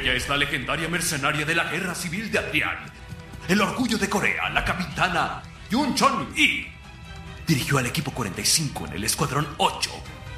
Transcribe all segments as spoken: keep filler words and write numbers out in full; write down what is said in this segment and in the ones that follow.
Ella es la legendaria mercenaria de la Guerra Civil de Adrián. El orgullo de Corea, la capitana Yoon Chon-hee. Dirigió al equipo cuarenta y cinco en el escuadrón ocho.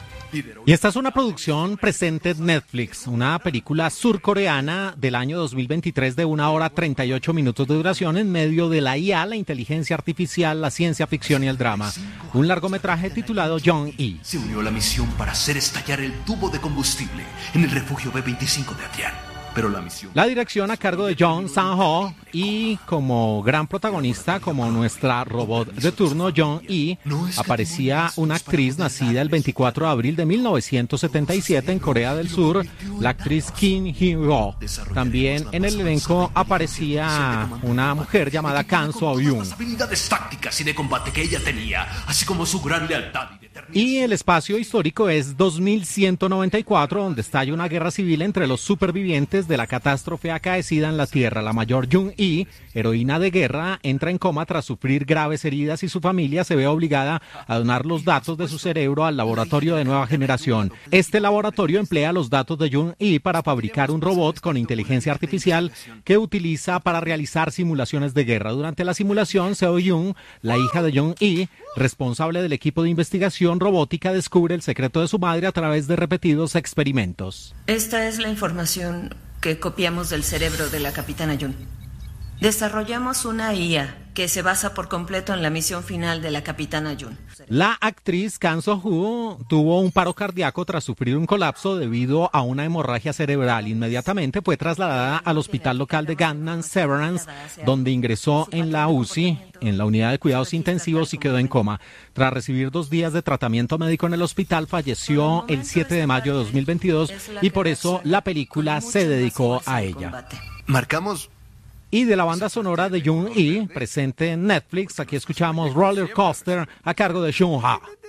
Y esta es una producción presente en Netflix, una película surcoreana del año dos mil veintitrés de una hora treinta y ocho minutos de duración en medio de la I A, la inteligencia artificial, la ciencia ficción y el drama. Un largometraje titulado Jong-hee. Se unió a la misión para hacer estallar el tubo de combustible en el refugio B veinticinco de Adrián. Pero la misión... La dirección a cargo de Jong Sang-ho y como gran protagonista, como nuestra robot de turno, Jong-hee, aparecía una actriz nacida el veinticuatro de abril de mil novecientos setenta y siete en Corea del Sur, la actriz Kim Hee-ro. También en el elenco aparecía una mujer llamada Kang So-yoon. Las habilidades tácticas y de combate que ella tenía, así como su gran lealtad y determinación. Y el espacio histórico es dos mil ciento noventa y cuatro, donde estalla una guerra civil entre los supervivientes de la catástrofe acaecida en la Tierra. La mayor Jung-hee, heroína de guerra, entra en coma tras sufrir graves heridas y su familia se ve obligada a donar los datos de su cerebro al laboratorio de nueva generación. Este laboratorio emplea los datos de Jung-hee para fabricar un robot con inteligencia artificial que utiliza para realizar simulaciones de guerra. Durante la simulación, Seo-yoon, la hija de Jung-hee, responsable del equipo de investigación robótica, descubre el secreto de su madre a través de repetidos experimentos. Esta es la información que copiamos del cerebro de la capitana Yoon. Desarrollamos una I A que se basa por completo en la misión final de la capitana Yoon. La actriz Kang So-hoo tuvo un paro cardíaco tras sufrir un colapso debido a una hemorragia cerebral. Inmediatamente fue trasladada al hospital local de Gangnam Severance, donde ingresó en la U C I, en la unidad de cuidados intensivos, y quedó en coma. Tras recibir dos días de tratamiento médico en el hospital, falleció el siete de mayo de dos mil veintidós y por eso la película se dedicó a ella. Marcamos... Y de la banda sonora de Jung-hee, presente en Netflix, aquí escuchamos Roller Coaster a cargo de Shunha.